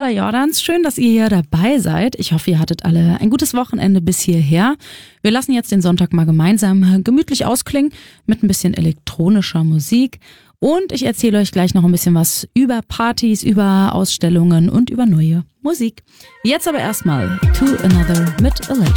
Jordans. Schön, dass ihr hier dabei seid. Ich hoffe, ihr hattet alle ein gutes Wochenende bis hierher. Wir lassen jetzt den Sonntag mal gemeinsam gemütlich ausklingen mit ein bisschen elektronischer Musik. Und ich erzähle euch gleich noch ein bisschen was über Partys, über Ausstellungen und über neue Musik. Jetzt aber erstmal To Another mit Election.